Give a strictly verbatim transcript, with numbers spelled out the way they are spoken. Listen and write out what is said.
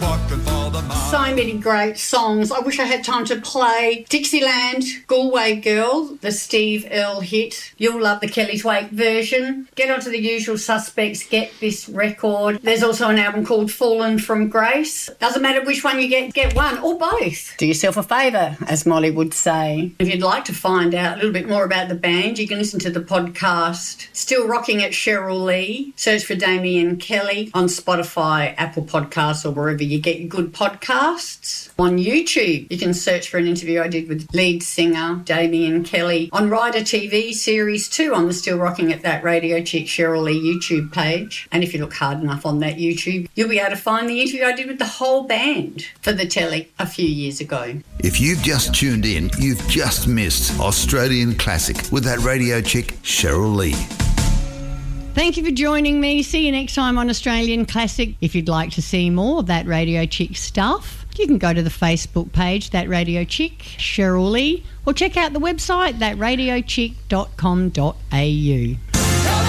working for the man. So many great songs. I wish I had time to play Dixieland, Galway Girl, the Steve Earle hit. You'll love the Kelly Thwaite version. Get onto the usual suspects, get this record. There's also an album called Fallen from Grace. Doesn't matter which one you get, get one or both. Do yourself a favour, as Molly would say. If you'd like to find out a little bit more about the band, you can listen to the podcast Still Rocking at Cheryl Lee. Search for Damien Kelly on Spotify, Apple Podcasts, or wherever you get your good podcasts. On YouTube, you can search for an interview I did with lead singer Damien Kelly on Rider T V Series two on the Still Rocking at That Radio Chick Cheryl Lee YouTube page. And if you look hard enough on that YouTube, you'll be able to find the interview I did with the whole band for the telly a few years ago. If you've just tuned in, you've just missed Australian Classic with that radio chick Cheryl Lee. Thank you for joining me. See you next time on Australian Classic. If you'd like to see more of That Radio Chick stuff, you can go to the Facebook page, That Radio Chick, Cheryl Lee, or check out the website, that radio chick dot com dot a u.